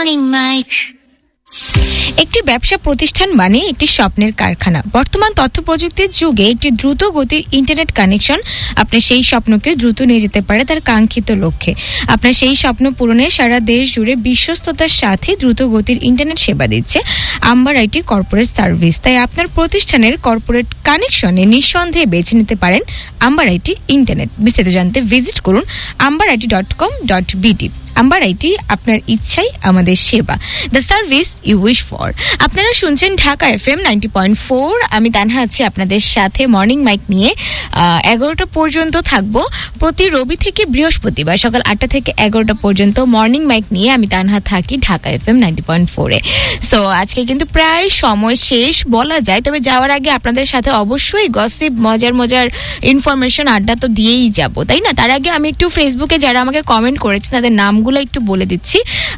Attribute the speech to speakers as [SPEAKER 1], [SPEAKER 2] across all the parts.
[SPEAKER 1] একটি ব্যবসা প্রতিষ্ঠান মানে একটি স্বপ্নের কারখানা। বর্তমান তথ্য প্রযুক্তির যুগে একটি দ্রুত গতির ইন্টারনেট কানেকশন আপনার সেই স্বপ্নকে দ্রুত নিয়ে যেতে পারে তার কাঙ্ক্ষিত লক্ষ্যে। আপনার সেই স্বপ্ন পূরণে সারা দেশ জুড়ে বিশ্বস্ততার সাথে দ্রুত গতির ইন্টারনেট সেবা দিচ্ছে আম্বার আইটি কর্পোরেট সার্ভিস। তাই আপনার প্রতিষ্ঠানের কর্পোরেট কানেকশনে নিঃসন্দেহে বেছে নিতে পারেন আম্বার আইটি ইন্টারনেট। বিস্তারিত জানতে ভিজিট করুন ambarit.com.bt। আম্বার আইটি, আপনার ইচ্ছাই আমাদের সেবা, the service you wish for. আপনারা শুনছেন ঢাকা FM 90.4। আমি তানহা আছি আপনাদের সাথে মর্নিং মাইক নিয়ে 11টা পর্যন্ত থাকবো। প্রতি রবি থেকে বৃহস্পতিবার সকাল 8টা থেকে 11টা পর্যন্ত মর্নিং মাইক নিয়ে আমি তানহা থাকি ঢাকা FM 90.4-এ। সো আজকে কিন্তু প্রায় সময় শেষ বলা যায়, তবে যাওয়ার আগে আপনাদের সাথে অবশ্যই গসিপ, মজার মজার ইনফরমেশন আড্ডা তো দিয়েই যাব, তাই না? তার আগে আমি একটু ফেসবুকে যারা আমাকে কমেন্ট করেছেন তাদের নামগুলো একটু বলে দিচ্ছি।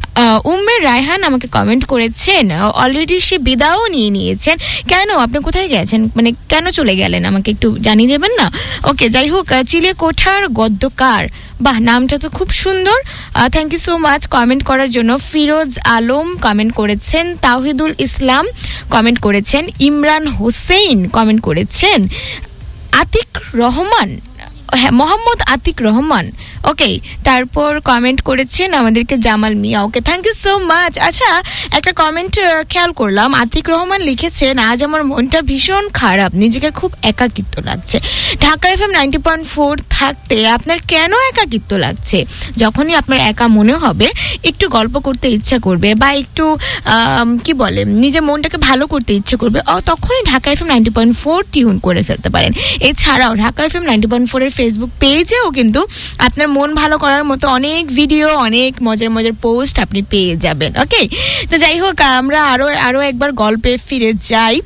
[SPEAKER 1] উম্মে রায়হান আমাকে কমেন্ট করেছেন, অলরেডি সে বিদাও নিয়ে নিয়েছেন। কেন, আপনি কোথায় গেছেন, মানে কেন চলে গেলেন আমাকে একটু জানিয়ে দেবেন না? ওকে, যাই হোক, চিলে কোঠার গদ্যকার, বাহ, নামটা তো খুব সুন্দর। Thank you so much comment করার জন্য। ফিরোজ আলম কমেন্ট করেছেন, তাওহিদুল ইসলাম কমেন্ট করেছেন, ইমরান হোসেন কমেন্ট করেছেন, আতিক রহমান, হ্যাঁ মোহাম্মদ আতিক রহমান, ওকে, তারপর কমেন্ট করেছেন আমাদেরকে জামাল মিয়া। ওকে, থ্যাংক ইউ সো মাচ। আচ্ছা, একটা কমেন্ট খেয়াল করলাম, আতিক রহমান লিখেছেন, আজ আমার মনটা ভীষণ খারাপ, নিজেকে খুব একাকিত্ব লাগছে। ঢাকা FM 90.4 থাকতে আপনার কেন একাকিত্ব লাগছে? যখনই আপনার একা মনে হবে, একটু গল্প করতে ইচ্ছা করবে বা একটু কি বলে নিজের মনটাকে ভালো করতে ইচ্ছে করবে, তখনই ঢাকা FM 90.4 টিউন করে ফেলতে পারেন। এছাড়াও ঢাকা FM 90.4 এর ফেসবুক পেজেও কিন্তু আপনার মন ভালো করার মতো অনেক ভিডিও, অনেক মজার মজার পোস্ট আপনি পেয়ে যাবেন। ওকে, তো যাই হোক, আমরা আরো একবার গল্পে ফিরে যাই।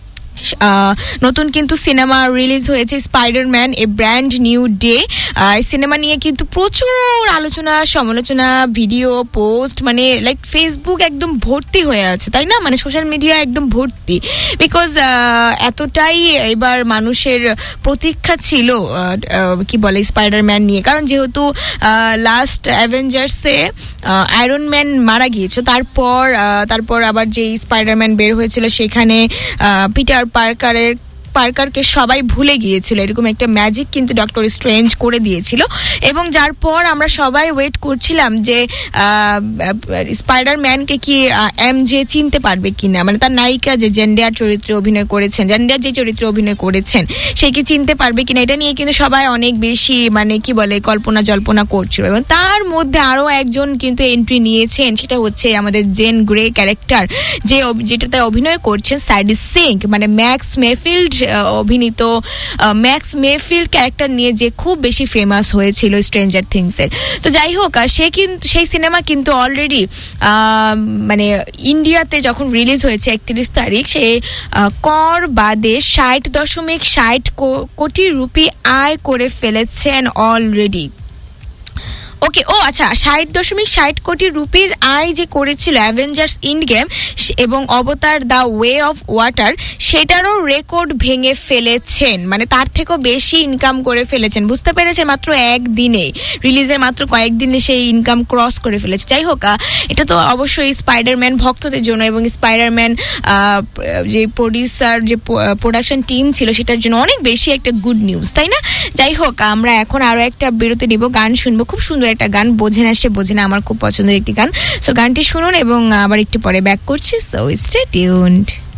[SPEAKER 1] নতুন কিন্তু সিনেমা রিলিজ হয়েছে, স্পাইডারম্যান এ ব্র্যান্ড নিউ ডে। সিনেমা নিয়ে কিন্তু প্রচুর আলোচনা, সমালোচনা, ভিডিও, পোস্ট, মানে লাইক ফেসবুক একদম ভর্তি হয়ে আছে, তাই না? মানে সোশ্যাল মিডিয়া একদম ভর্তি, বিকজ এতটাই এবার মানুষের প্রতীক্ষা ছিল কি বলে স্পাইডারম্যান নিয়ে। কারণ যেহেতু লাস্ট অ্যাভেঞ্জার্সে আয়রন ম্যান মারা গিয়েছে, তারপর আবার যে স্পাইডারম্যান বের হয়েছিল সেখানে পিটার পার্কারকে সবাই ভুলে গিয়েছিল, এরকম একটা ম্যাজিক কিন্তু ডক্টর স্ট্রেঞ্জ করে দিয়েছিল। এবং যার পর আমরা সবাই ওয়েট করছিলাম যে স্পাইডারম্যানকে কি এমজে চিনতে পারবে কিনা, মানে তার নায়িকা যে জেন্ডিয়ার চরিত্রে অভিনয় করেছেন সে কি চিনতে পারবে কিনা, এটা নিয়ে কিন্তু সবাই অনেক বেশি মানে কি বলে কল্পনা জল্পনা করছিল। এবং তার মধ্যে আরো একজন কিন্তু এন্ট্রি নিয়েছেন, সেটা হচ্ছে আমাদের জেন গ্রে ক্যারেক্টার, যেটাতে অভিনয় করছেন সাইডি সিঙ্ক, মানে ম্যাক্স মেফিল্ড অভিনীত ম্যাক্স মেফিল্ড ক্যারেক্টার নিয়ে যে খুব বেশি ফেমাস হয়েছিল স্ট্রেঞ্জার থিংস এর। তো যাই হোক, সেই সিনেমা কিন্তু অলরেডি মানে ইন্ডিয়াতে যখন রিলিজ হয়েছে 31 তারিখ, সে কর বাদে 60.60 কোটি রুপি আয় করে ফেলেছেন অলরেডি। ওকে, ও আচ্ছা, 60.60 কোটি রুপির আয় যে করেছিল অ্যাভেঞ্জার্স এন্ড গেম এবং অবতার দ্য ওয়ে অফ ওয়াটার, সেটারও রেকর্ড ভেঙে ফেলেছেন, মানে তার থেকেও বেশি ইনকাম করে ফেলেছেন। বুঝতে পেরেছেন, মাত্র একদিনে, রিলিজের মাত্র কয়েকদিনে সেই ইনকাম ক্রস করে ফেলেছে। যাই হোক, এটা তো অবশ্যই স্পাইডারম্যান ভক্তদের জন্য এবং স্পাইডারম্যান যে প্রোডিউসার, যে প্রোডাকশন টিম ছিল সেটার জন্য অনেক বেশি একটা গুড নিউজ, তাই না? যাই হোক, আমরা এখন আরো একটা বিরতি নিব, গান শুনবো, খুব সুন্দর একটা গান, বোঝে না, আমার খুব পছন্দের একটি গান। সো গানটি শুনুন এবং আবার একটু পরে ব্যাক করছি। So stay tuned.